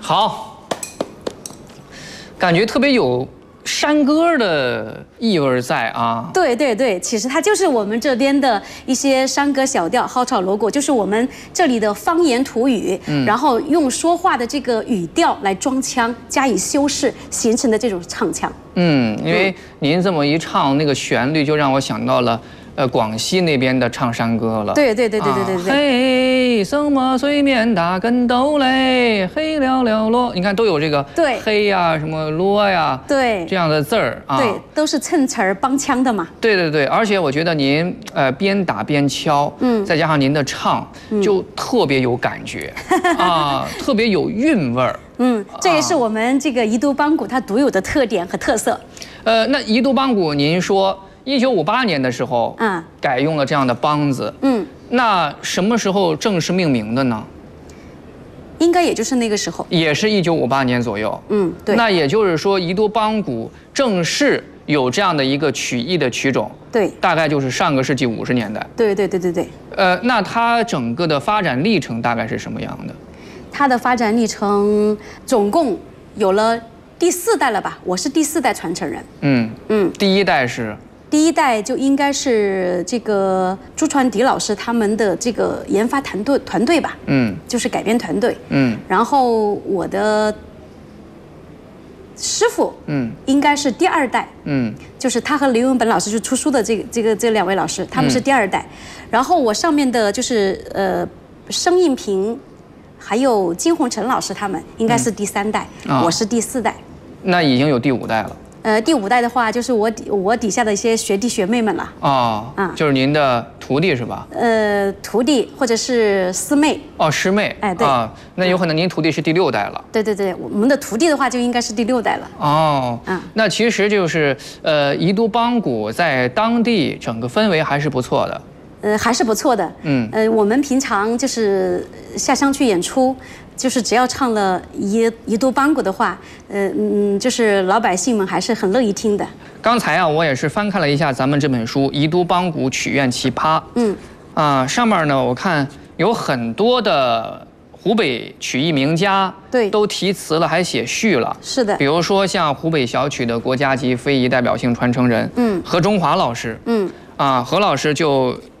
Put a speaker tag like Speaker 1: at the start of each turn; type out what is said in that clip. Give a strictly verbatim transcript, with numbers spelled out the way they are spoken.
Speaker 1: 好，感觉特别有山歌的意味在啊。
Speaker 2: 对对对，其实它就是我们这边的一些山歌小调，蒿草锣鼓，就是我们这里的方言土语，嗯、然后用说话的这个语调来装腔，加以修饰，形成的这种唱腔。
Speaker 1: 嗯，因为您这么一唱，那个旋律就让我想到了。呃，广西那边的唱山歌了。
Speaker 2: 对对对对对对对。
Speaker 1: 嘿，什么水面打跟斗嘞，嘿了了落，你看都有这个
Speaker 2: 对
Speaker 1: 嘿呀，什么落呀，
Speaker 2: 对
Speaker 1: 这样的字儿啊。
Speaker 2: 对，都是衬词儿帮腔的嘛。
Speaker 1: 对对对，而且我觉得您呃边打边敲，嗯，再加上您的唱，就特别有感觉啊，特别有韵味儿。
Speaker 2: 嗯，这也是我们这个宜都邦鼓它独有的特点和特色。
Speaker 1: 呃，那宜都邦鼓，您说。一九五八年的时候，嗯，改用了这样的梆子，嗯，那什么时候正式命名的呢？
Speaker 2: 应该也就是那个时候，
Speaker 1: 也是一九五八年左右，嗯，对。那也就是说，宜都邦鼓正式有这样的一个曲艺的曲种，
Speaker 2: 对，
Speaker 1: 大概就是上个世纪五十年代，
Speaker 2: 对对对对对。
Speaker 1: 呃，那它整个的发展历程大概是什么样的？
Speaker 2: 它的发展历程总共有了第四代了吧？我是第四代传承人，嗯嗯，
Speaker 1: 第一代是。
Speaker 2: 第一代就应该是这个朱传迪老师他们的这个研发团队团队吧，嗯，就是改编团队，嗯，然后我的师傅，嗯，应该是第二代，嗯，就是他和刘永本老师就出书的这个这个这两位老师，他们是第二代，嗯、然后我上面的就是呃申应平，还有金宏成老师他们应该是第三代，嗯、我是第四代，
Speaker 1: 那已经有第五代了。
Speaker 2: 呃，第五代的话，就是我底我底下的一些学弟学妹们了。
Speaker 1: 哦，啊，就是您的徒弟是吧？
Speaker 2: 呃，徒弟或者是师妹。
Speaker 1: 哦，师妹。
Speaker 2: 哎，对。
Speaker 1: 啊，那有可能您徒弟是第六代了。
Speaker 2: 对对对，我们的徒弟的话就应该是第六代了。
Speaker 1: 哦，嗯，那其实就是呃，宜都邦鼓在当地整个氛围还是不错的。
Speaker 2: 呃，还是不错的。嗯。呃，我们平常就是下乡去演出。就是只要唱了宜宜都邦鼓的话，呃嗯，就是老百姓们还是很乐意听的。
Speaker 1: 刚才啊，我也是翻看了一下咱们这本书《宜都邦鼓曲苑奇葩》。嗯，啊，上面呢，我看有很多的湖北曲艺名家，
Speaker 2: 对，
Speaker 1: 都题词了，还写序了。
Speaker 2: 是的。
Speaker 1: 比如说像湖北小曲的国家级非遗代表性传承人，嗯，何中华老师，嗯，啊，何老师就